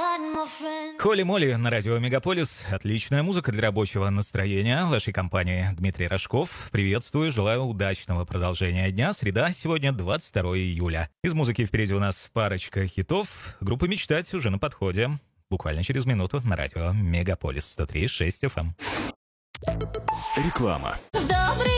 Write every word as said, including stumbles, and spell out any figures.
Холли Молли на радио Мегаполис. Отличная музыка для рабочего настроения. В вашей компании Дмитрий Рожков. Приветствую, желаю удачного продолжения дня. Среда, сегодня двадцать второе июля. Из музыки впереди у нас парочка хитов. Группа «Мечтать» уже на подходе. Буквально через минуту на радио Мегаполис сто три и шесть эф эм. Реклама.